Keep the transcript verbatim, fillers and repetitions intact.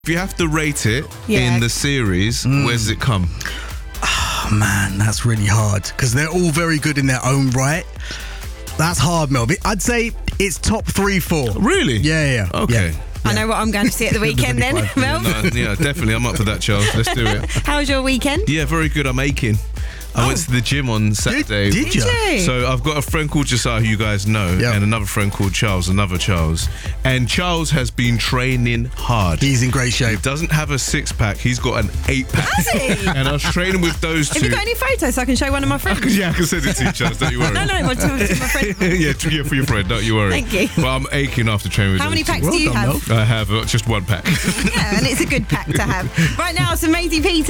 If you have to rate it Yeah. in the series, mm. where does it come? Oh, man, that's really hard because they're all very good in their own right. That's hard, Mel. I'd say it's top three, four. Really? Yeah, yeah. Okay. Yeah. I know what I'm going to see at the weekend then, Mel. No, yeah, definitely. I'm up for that, Charles. Let's do it. How was your weekend? Yeah, very good. I'm aching. I oh. went to the gym on Saturday. Did, did you? Did you? So I've got a friend called Josiah, who you guys know, yep. and another friend called Charles, another Charles. And Charles has been training hard. He's in great shape. He doesn't have a six-pack. He's got an eight-pack. Has he? And I was training with those two. Have you got any photos so I can show one of my friends? I can, yeah, I can send it to you, Charles. Don't you worry. no, no, I want to, to my friend. yeah, to, yeah, for your friend. Don't you worry. Thank you. But I'm aching after training with How those many two. packs Well do you done, have? I have uh, just one pack. Yeah, and it's a good pack to have. Right now, it's Amazing Peter.